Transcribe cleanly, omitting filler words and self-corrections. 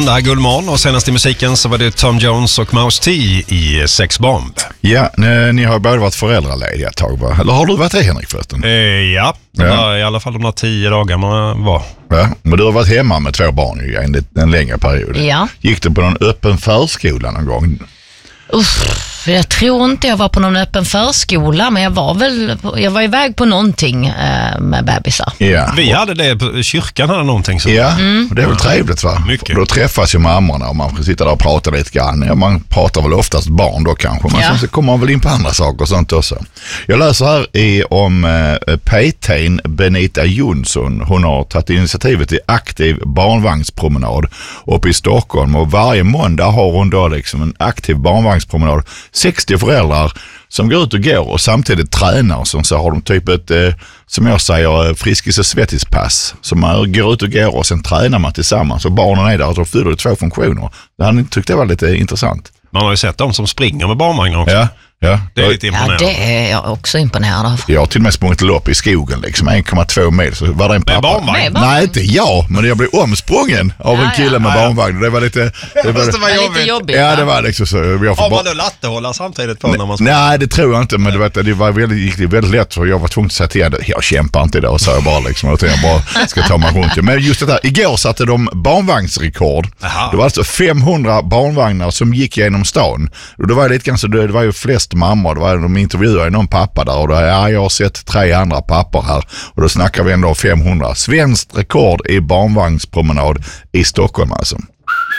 morgon, det här är Guldmorgon och senast i musiken så var det Tom Jones och Mouse T i Sex Bomb. Ja, ni har båda varit föräldralediga ett tag, va? Eller har du varit det, Henrik, förresten? Ja, i alla fall de där 10 dagarna man var. Ja, men du har varit hemma med 2 barn i en längre period. Ja. Gick du på någon öppen förskola någon gång? Jag tror inte jag var på någon öppen förskola, men jag var iväg på någonting med bebisar. Ja. Vi hade det, kyrkan hade någonting så. Ja, och det är väl trevligt, va? Mycket. Då träffas ju mammorna och man får sitta där och prata lite grann. Ja, man pratar väl oftast barn då kanske, men sen så kommer man väl in på andra saker och sånt också. Jag läser här om PT:n Benita Jonsson. Hon har tagit initiativet till aktiv barnvagnspromenad uppe i Stockholm, och varje måndag har hon då liksom en aktiv barnvagnspromenad. 60 föräldrar som går ut och går och samtidigt tränar, som så har de typ ett, som jag säger, friskis- och svettispass. Så man går ut och går och sen tränar man tillsammans, och barnen är där och då fyller det 2 funktioner. Det här tyckte jag var lite intressant. Man har ju sett de som springer med barnvagnar också. Ja. Det är lite imponerande. Ja, det är jag också imponerad av. Jag har till och med sprungit lopp i skogen, liksom 1,2 mil. Så var det en pappa. Barnvagn? Nej, inte jag, men jag blev omsprungen av en kille med barnvagn. Det var lite... Det var lite jobbigt. Ja, det var liksom så. Har man då lattehålla samtidigt på när man springer? Nej, det tror jag inte, men gick väldigt lätt, för jag var tvungen att säga till henne, jag kämpar inte idag, så jag bara liksom, jag bara ska ta mig runt. Men just det här, igår satte de barnvagnsrekord. Aha. Det var alltså 500 barnvagnar som gick genom stan. Och det var lite ganska, det var ju flest mammor, de intervjuade någon pappa där, och då, jag har sett 3 andra pappor här, och då snackar vi ändå 500. Svenskt rekord i barnvagnspromenad i Stockholm alltså.